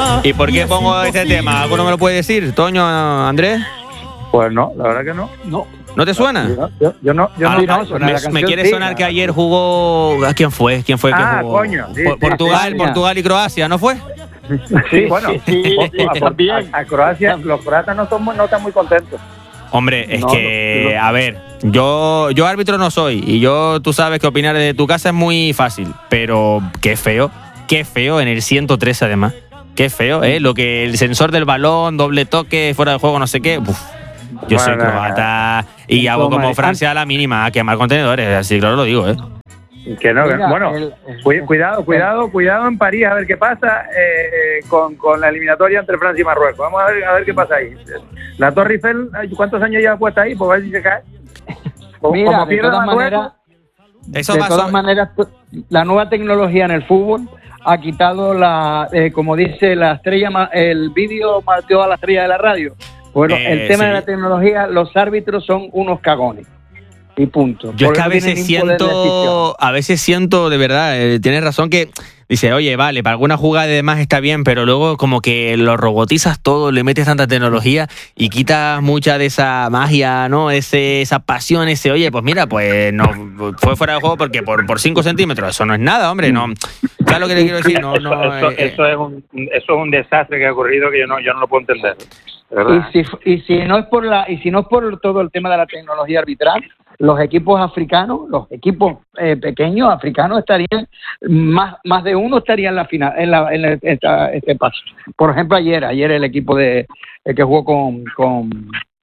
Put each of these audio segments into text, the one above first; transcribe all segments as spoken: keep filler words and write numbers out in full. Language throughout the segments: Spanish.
¿Y por qué pongo este tema? ¿Alguno me lo puede decir, Toño, Andrés? Pues no, la verdad que no. No. ¿No te suena? Yo, yo, yo no, yo Ah, no, ah, no me, me quiere sonar que ayer jugó... ¿A quién fue? ¿Quién fue el que Ah, jugó? coño, sí, Por- sí, Portugal, sí, Portugal y Croacia, ¿no fue? Sí, bueno, sí, sí, a, también. a, a Croacia, los croatas no, son, no están muy contentos. Hombre, es No, que, no, no. a ver, yo yo árbitro no soy y yo, tú sabes que opinar de tu casa es muy fácil, pero qué feo, qué feo en el ciento tres además, qué feo, ¿eh? Lo que el sensor del balón, doble toque, fuera de juego, no sé qué, uf. Yo soy Bueno, croata y hago toma, como eh. Francia a la mínima, a quemar contenedores, así claro lo digo, ¿eh? Que no, que- Mira, bueno, el- cu- cuidado, cuidado, cuidado en París a ver qué pasa eh, con, con la eliminatoria entre Francia y Marruecos. Vamos a ver, a ver qué pasa ahí. La Torre Eiffel, ¿cuántos años lleva puesta ahí? Pues a ver si se cae. Como, Mira, como de pierda todas Marruecos, maneras, Eso de va todas so- maneras, tu- la nueva tecnología en el fútbol ha quitado la, eh, como dice la estrella, ma- el vídeo mateó a la estrella de la radio. Bueno, Eh, el tema sí. de la tecnología, los árbitros son unos cagones. Y punto. Yo es Porque que a no tienen veces ni un poder de decisión. siento, a veces siento de verdad, eh, tienes razón que dice, oye, vale, para alguna jugada de más está bien, pero luego como que lo robotizas todo, le metes tanta tecnología y quitas mucha de esa magia, ¿no? Ese, esa pasión, ese, oye, pues mira, pues no fue fuera de juego porque por, por cinco centímetros, eso no es nada, hombre, no. ¿Sabes lo que te quiero decir? No, no, eso, eh, eso es un, eso es un desastre que ha ocurrido que yo no, yo no lo puedo entender. de verdad. Y si, y si no es por la y si no es por todo el tema de la tecnología arbitral, los equipos africanos, los equipos eh, pequeños africanos estarían más más de uno estaría en la final, en la en el- esta- este paso. Por ejemplo, ayer, ayer el equipo de el que jugó con con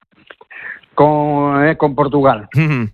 con, eh, con Portugal.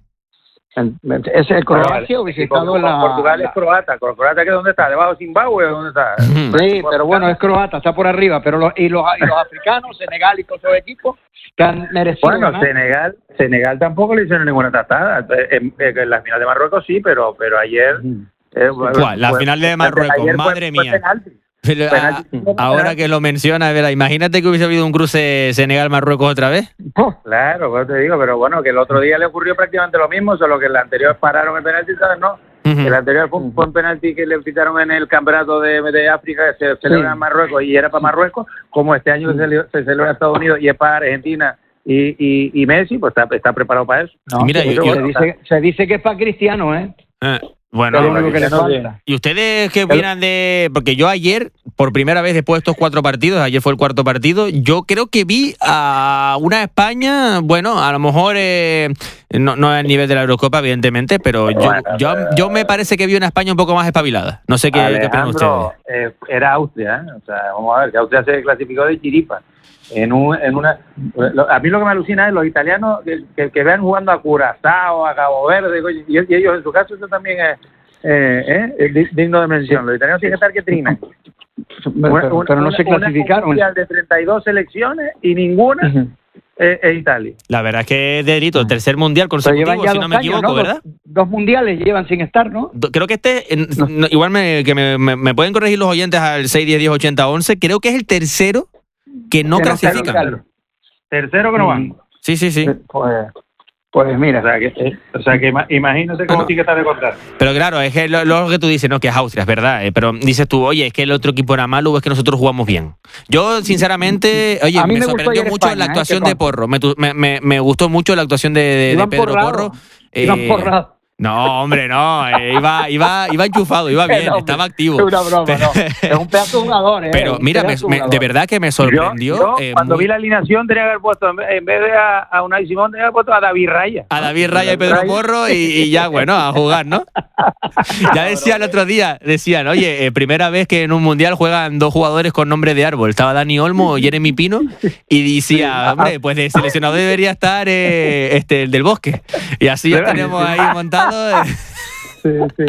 En- Ese es Croacia Bueno, hubiese el equipo estado en con la Portugal la- es croata. ¿Con Croata que dónde está? ¿Debajo de Zimbabue? ¿Dónde está? Sí, pero bueno, es croata, está por arriba, pero los, y, los, y los africanos, Senegal y todos esos equipos que han merecido Bueno, ganar. Senegal, Senegal tampoco le hicieron ninguna tatada. En, en, en la final de Marruecos sí, pero pero ayer... eh, ¿Cuál? La final de Marruecos, ayer fue- madre fue mía. penalti. Pero, Penalti. a- ahora que lo menciona, a ver, imagínate que hubiese habido un cruce Senegal-Marruecos otra vez. Claro, pues te digo, pero bueno, que el otro día le ocurrió prácticamente lo mismo, solo que el anterior pararon el penalti, ¿sabes? No. Ujú. El anterior fue, un- fue un penalti que le quitaron en el campeonato de, de África que se celebra en Marruecos y era para Marruecos, como este año que se, le- se celebra en Estados Unidos y es para Argentina y, y, y Messi, pues está, está preparado para eso. No, Y mira, se, yo- se yo- dice, se dice que es para Cristiano, ¿eh? Eh, Es bueno, lo único que le Cristiano falta. ¿y ustedes qué opinan de...? Porque yo ayer, por primera vez después de estos cuatro partidos, ayer fue el cuarto partido, yo creo que vi a una España, bueno, a lo mejor eh, no, no al nivel de la Eurocopa, evidentemente, pero yo, Bueno, yo, yo me parece que vi una España un poco más espabilada. No sé qué, qué opinan ustedes. Alejandro, eh, era Austria, ¿eh? O sea, vamos a ver, que Austria se clasificó de chiripa. En, un, en una, lo- a mí lo que me alucina es los italianos que, que, que vean jugando a Curazao, a Cabo Verde, coño, y, y ellos en su caso eso también es, eh, eh, es di- digno de mención. Los italianos tienen que estar que trinan. Pero, pero no se clasificaron. Un mundial de treinta y dos selecciones y ninguna Ujú. es, es Italia. La verdad es que es delito, el tercer mundial Pero consecutivo, llevan ya si dos no me años, equivoco, ¿no? ¿verdad? Dos, dos mundiales llevan sin estar, ¿no? Do- Creo que este, en- no, igual me, que me, me- me pueden corregir los oyentes al seis diez diez ochenta once, creo que es el tercero que no Que no clasifican. clasifican. Tercero que no van. Sí, sí, sí. Pues, pues mira. O sea que, o sea que ima- imagínate cómo tiene que estar de contar. Pero claro, es que lo, lo que tú dices, ¿no? Que es Austria, es verdad. eh, Pero dices tú, oye, es que el otro equipo era malo o es que nosotros jugamos bien. Yo, sinceramente, oye, A mí me, me gustó sorprendió ayer mucho España, la ¿eh? actuación Que de Porro. Me, tu- me, me, me gustó mucho la actuación de, de- de Iban Pedro porrados. Porro. Iban Eh, porrados. No, hombre, no. eh, iba, iba, iba enchufado, iba bien, No, estaba activo. Es una broma, Pero- no. Es un pedazo de jugador, ¿eh? Pero Un mira, me- pedazo me- jugador. de verdad que me Yo, sorprendió. yo, eh, cuando muy- vi la alineación tenía que haber puesto, en vez en vez de a, a Unai Simón, tenía que haber puesto a David Raya. A David Raya y Pedro Raya. Porro y, y ya, bueno, a jugar, ¿no? Ya decía el otro día, decían, oye, eh, primera vez que en un mundial juegan dos jugadores con nombre de árbol. Estaba Dani Olmo, Jeremy Pino, y decía, hombre, pues de seleccionador debería estar eh, este el del Bosque. Y así ya tenemos ahí montado. eh. Sí, sí.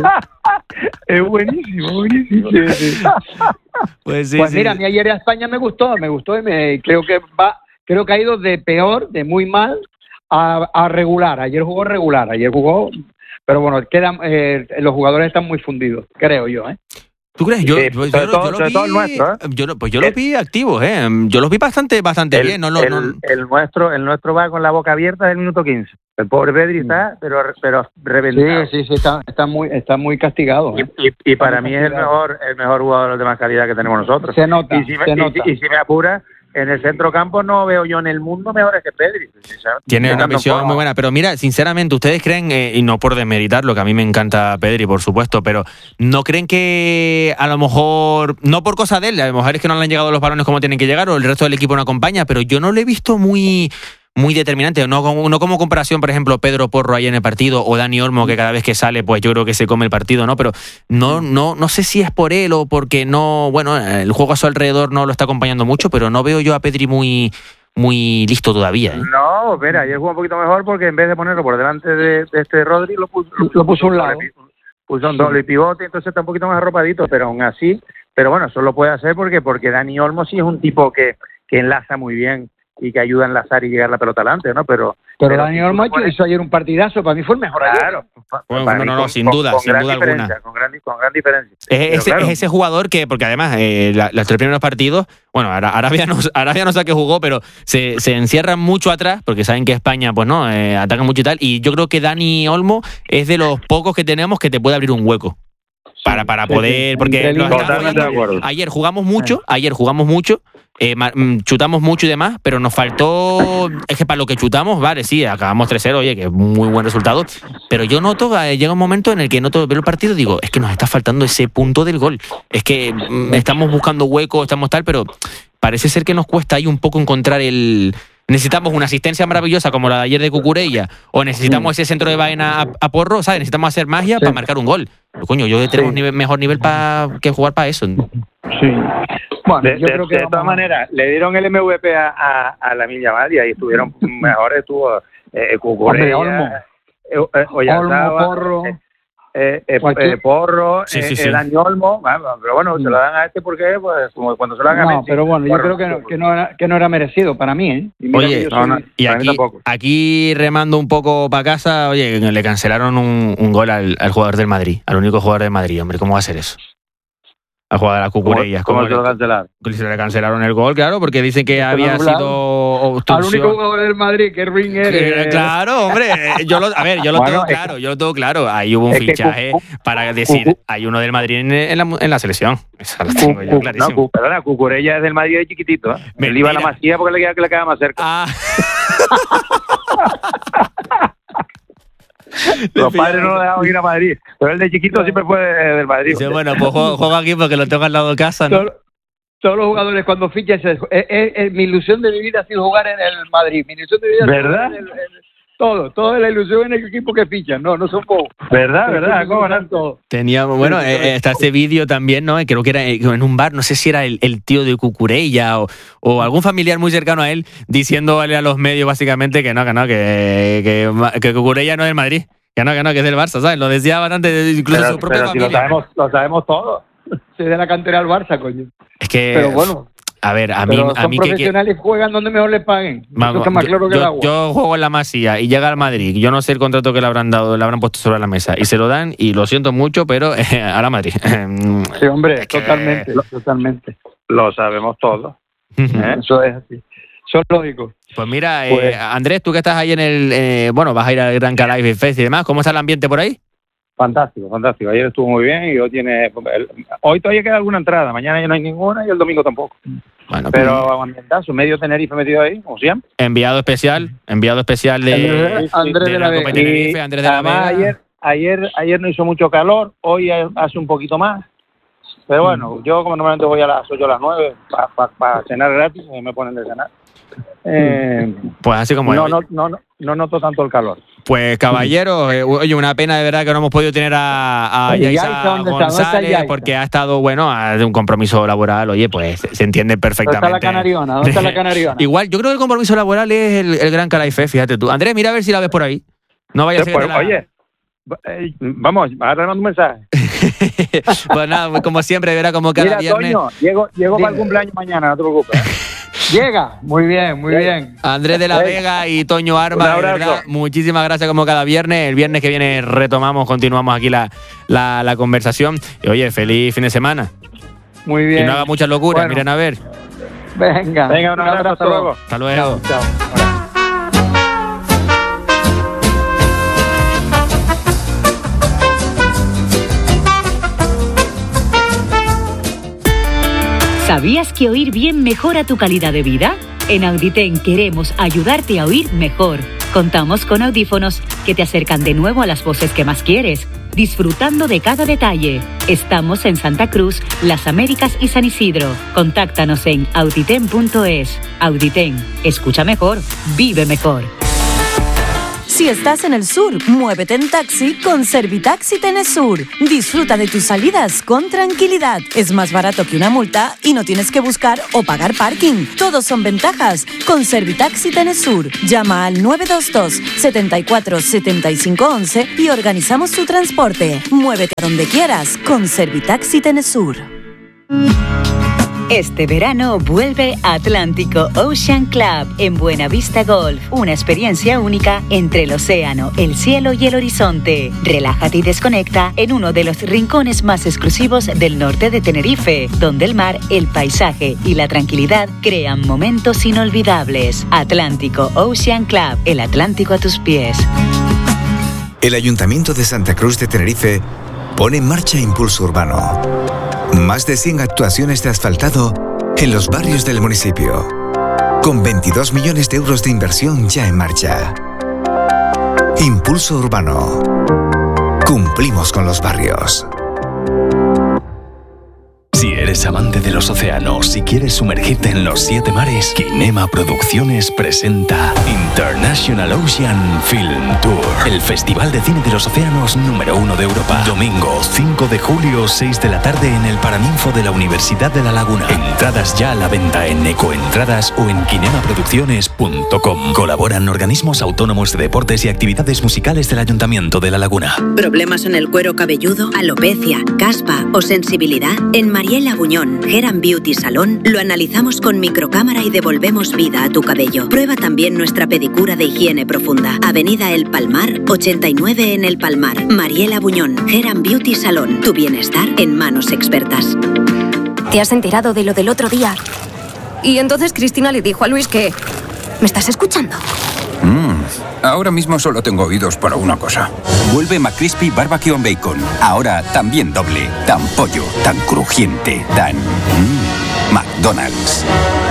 Es buenísimo, buenísimo. Pues sí, Pues sí. mira, a mí ayer a España me gustó, me gustó y me creo que va, creo que ha ido de peor, de muy mal a, a regular. Ayer jugó regular, ayer jugó, pero bueno, quedan, eh, los jugadores están muy fundidos, creo yo, ¿eh? ¿Tú crees? Yo, Sí, yo, yo, sobre yo todo- lo sobre vi, todo el nuestro, ¿eh? yo lo- pues yo los vi activos, ¿eh? Yo los vi bastante, bastante El, bien. No, lo- el, no- el nuestro el nuestro va con la boca abierta del minuto quince. El pobre Pedri está, pero pero reventado. Sí, sí, sí, está, está muy está muy castigado. ¿eh? Y, y, y para Está muy mí es el castigado. mejor el mejor jugador de más calidad que tenemos nosotros. Se nota, y si me, se y- nota. y si me apura, en el centro campo no veo yo en el mundo mejores que Pedri. Tiene una Jugando en visión forma. muy buena, pero mira, sinceramente, ¿ustedes creen, eh, y no por desmeritarlo, que a mí me encanta Pedri, por supuesto, pero ¿no creen que a lo mejor, no por cosa de él, a lo mejor es que no le han llegado los balones como tienen que llegar o el resto del equipo no acompaña, pero yo no lo he visto muy... muy determinante, no como, no como comparación, por ejemplo, Pedro Porro ahí en el partido o Dani Olmo, que cada vez que sale, pues yo creo que se come el partido, ¿no? Pero no, no, no sé si es por él o porque no, bueno, el juego a su alrededor no lo está acompañando mucho, pero no veo yo a Pedri muy, muy listo todavía, ¿eh? No, espera, ayer jugó un poquito mejor porque en vez de ponerlo por delante de, de este Rodri, lo puso, Lo puso a un lado. Puso un doble pivote, entonces está un poquito más arropadito, pero aún así, pero bueno, eso lo puede hacer porque porque Dani Olmo sí es un tipo que, que enlaza muy bien y que ayuda a enlazar y llegar la pelota adelante, ¿no? Pero Pero, pero Dani si tú Olmo lo pones- hizo ayer un partidazo, para mí fue el mejor ayer. Claro. Bueno, para no, mí no, no, con- sin con- duda, con sin gran duda diferencia, alguna. Con gran, con gran diferencia. Es Pero ese, claro, es ese jugador que, porque además, eh, la- los tres primeros partidos, bueno, Ara- Arabia no, Arabia no sé a qué jugó, pero se, se encierran mucho atrás, porque saben que España, pues no, eh, ataca mucho y tal, y yo creo que Dani Olmo es de los pocos que tenemos que te puede abrir un hueco. Para, para sí, poder, sí, porque entre nos líneas. están Totalmente de fallando. acuerdo. Ayer jugamos mucho, ayer jugamos mucho, eh, ma- mm, chutamos mucho y demás, pero nos faltó, es que para lo que chutamos, vale, sí, acabamos tres cero, oye, que es muy buen resultado, pero yo noto, eh, llega un momento en el que noto, veo el partido y digo, es que nos está faltando ese punto del gol, es que mm, estamos buscando huecos, estamos tal, pero parece ser que nos cuesta ahí un poco encontrar el... Necesitamos una asistencia maravillosa como la de ayer de Cucurella, o necesitamos ese centro de vaina a, a Porro, ¿sabes? Necesitamos hacer magia Sí. para marcar un gol. Pero, coño, yo tenemos Sí. nivel, mejor nivel para que jugar para eso. Sí. Bueno, De, yo de- creo que de vamos todas a- maneras, le dieron el M V P a, a, a la Milla y ahí estuvieron mejores, estuvo eh, Cucurella, Hombre, Olmo. eh, eh, Oyarzabal, Olmo, Porro. eh, eh, eh, Cualquier- eh, Porro, Sí, eh, sí, eh, sí. Dani Olmo, bueno, pero bueno, se lo dan a este porque pues, como cuando se lo dan a No, Messi. pero bueno, yo Porro, creo que no, que no era, que no era merecido para mí, ¿eh? Y mira Oye, que yo no, soy- no. Y Para mí aquí, tampoco. aquí remando un poco para casa, oye, le cancelaron un, un gol al, al jugador del Madrid, al único jugador del Madrid, hombre, ¿cómo va a ser eso? Al jugador a ¿Cómo, Cucurella. cómo ¿Cómo se lo le, cancelaron? se le cancelaron el gol? Claro, porque dicen que lo había anularon. sido Al obstrucción. único jugador del Madrid, que es Ringer. Que, eh, claro, hombre, yo lo, a ver, yo lo Bueno, tengo es que- claro, yo lo tengo claro. Ahí hubo un es que fichaje Cu- para decir, Cu- hay uno del Madrid en, en la, en la selección. Esa la Cu- tengo yo Cu- clarísimo. no, Cu- perdona, Cucurella es del Madrid de chiquitito, ¿eh? Él iba a la Mentira. Masía porque le queda, que le queda más cerca. Ah. Los padres no lo dejaban ir a Madrid, pero él de chiquito siempre fue de- del Madrid. Dice, bueno, pues juego, juego aquí porque lo tengo al lado de casa, ¿no? Todos, todos los jugadores cuando fichan, se- eh, eh, eh, mi ilusión de mi vida ha sido jugar en el Madrid. Mi ilusión de vida ha sido ¿Verdad? jugar en el- en el- todo, toda la ilusión en el equipo que fichan. No, no son pocos. ¿Verdad? Pero ¿Verdad? son ¿Cómo no? todos. Tenía, bueno, Sí, eh, sí. está ese vídeo también, ¿no? Creo que era eh, en un bar, no sé si era el, el tío de Cucurella o, o algún familiar muy cercano a él, diciéndole a los medios básicamente que no, que no, que, que, que Cucurella no es del Madrid, que no, que no, que es del Barça, ¿sabes? Lo decía bastante, incluso Pero, su propia pero si lo familia. sabemos, lo sabemos todos. Se de la cantera al Barça, coño. Es que, Pero bueno, a ver, a mí, pero a son mí que... que profesionales y juegan donde mejor les paguen. Vamos, Eso está más yo- claro que yo, el agua. yo juego en la Masía y llega al Madrid. Yo no sé el contrato que le habrán dado, le habrán puesto sobre la mesa y se lo dan y lo siento mucho, pero eh, a la Madrid. Sí, hombre, Es que- totalmente, totalmente. Lo sabemos todos. ¿eh? Eso es así. Eso es lógico. Pues mira, Pues- eh, Andrés, tú que estás ahí en el, eh, bueno, vas a ir al Gran Canaria Fest y demás, ¿cómo está el ambiente por ahí? Fantástico, fantástico. Ayer estuvo muy bien y hoy tiene... el- hoy todavía queda alguna entrada, mañana ya no hay ninguna y el domingo tampoco. Bueno, Pero ambientazo, medio Tenerife metido ahí, como siempre. pues, enviado especial, enviado especial de, Andrés- Andrés de de la Copa Vega. de Tenerife, Andrés de la además Vega. ayer, ayer, ayer no hizo mucho calor, hoy hace un poquito más. Pero bueno, yo como normalmente voy a las ocho o las nueve para pa, pa cenar gratis, y me ponen de cenar. Eh, Pues así como no, es. no, no, no, no noto tanto el calor. Pues caballeros, eh, oye, una pena de verdad que no hemos podido tener a, a Oye, Yaisa Yaisa, ¿dónde está? ¿Dónde está González Yaisa? porque ha estado, bueno, a- de un compromiso laboral, oye, pues se, se entiende ¿Dónde perfectamente. está la canariona? ¿Dónde está la canariona? Igual, yo creo que el compromiso laboral es el, el Gran Canaria Fest, fíjate tú. Andrés, mira a ver si la ves por ahí. No vaya a ser que Pues, te la- oye, eh, vamos, ahora le mando un mensaje. Pues nada, pues como siempre, verá como cada Mira, viernes. Toño, llego, llego Dime. para el cumpleaños mañana, no te preocupes. ¿eh? Llega, muy bien, muy bien. Andrés de la Vega y Toño Arma, de verdad, muchísimas gracias como cada viernes. El viernes que viene retomamos, continuamos aquí la, la, la conversación. Y oye, feliz fin de semana. Muy bien. Y no haga muchas locuras, Bueno. miren a ver. Venga. Venga, un abrazo, hasta luego. Hasta luego. Chao. ¿Sabías que oír bien mejora tu calidad de vida? En Auditen queremos ayudarte a oír mejor. Contamos con audífonos que te acercan de nuevo a las voces que más quieres, disfrutando de cada detalle. Estamos en Santa Cruz, Las Américas y San Isidro. Contáctanos en auditen punto es. Auditen, escucha mejor, vive mejor. Si estás en el sur, muévete en taxi con Servitaxi Tenesur. Disfruta de tus salidas con tranquilidad. Es más barato que una multa y no tienes que buscar o pagar parking. Todos son ventajas con Servitaxi Tenesur. Llama al nueve dos dos, setenta y cuatro, setenta y cinco once y organizamos tu transporte. Muévete a donde quieras con Servitaxi Tenesur. Este verano vuelve Atlántico Ocean Club en Buenavista Golf. Una experiencia única entre el océano, el cielo y el horizonte. Relájate y desconecta en uno de los rincones más exclusivos del norte de Tenerife, donde el mar, el paisaje y la tranquilidad crean momentos inolvidables. Atlántico Ocean Club, el Atlántico a tus pies. El Ayuntamiento de Santa Cruz de Tenerife pone en marcha Impulso Urbano. Más de cien actuaciones de asfaltado en los barrios del municipio, con veintidós millones de euros de inversión ya en marcha. Impulso Urbano. Cumplimos con los barrios. Si eres amante de los océanos y quieres sumergirte en los siete mares, Kinema Producciones presenta International Ocean Film Tour, el festival de cine de los océanos número uno de Europa. Domingo cinco de julio, seis de la tarde en el Paraninfo de la Universidad de La Laguna. Entradas ya a la venta en Ecoentradas o en kinema producciones punto com. Colaboran organismos autónomos de deportes y actividades musicales del Ayuntamiento de La Laguna. ¿Problemas en el cuero cabelludo, alopecia, caspa o sensibilidad? En Mariela Buñón, Hair and Beauty Salón, lo analizamos con microcámara y devolvemos vida a tu cabello. Prueba también nuestra pedicura de higiene profunda. Avenida El Palmar, ochenta y nueve en El Palmar. Mariela Buñón, Hair and Beauty Salón. Tu bienestar en manos expertas. ¿Te has enterado de lo del otro día? Y entonces Cristina le dijo a Luis que... ¿Me estás escuchando? Mm, ahora mismo solo tengo oídos para una cosa. Vuelve McCrispy Barbecue and Bacon. Ahora también doble. Tan pollo, tan crujiente, tan... Mm, McDonald's.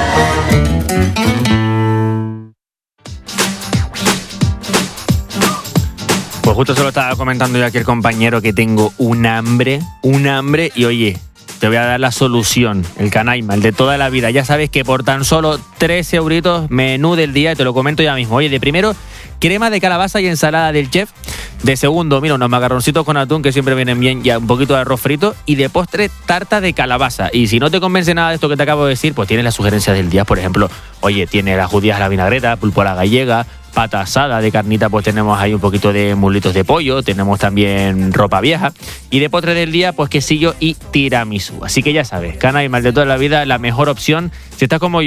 Pues justo se lo estaba comentando yo aquí el compañero que tengo un hambre, un hambre y oye... Te voy a dar la solución, el canaima, el de toda la vida. Ya sabes que por tan solo tres euritos, menú del día, y te lo comento ya mismo. Oye, de primero, crema de calabaza y ensalada del chef. De segundo, mira, unos macarroncitos con atún que siempre vienen bien, y un poquito de arroz frito. Y de postre, tarta de calabaza. Y si no te convence nada de esto que te acabo de decir, pues tienes las sugerencias del día. Por ejemplo, oye, tiene las judías a la vinagreta, pulpo a la gallega, pata asada de carnita, pues tenemos ahí un poquito de muslitos de pollo, tenemos también ropa vieja, y de postre del día, pues quesillo y tiramisú. Así que ya sabes, canaima, el de toda la vida, la mejor opción. Si estás como yo,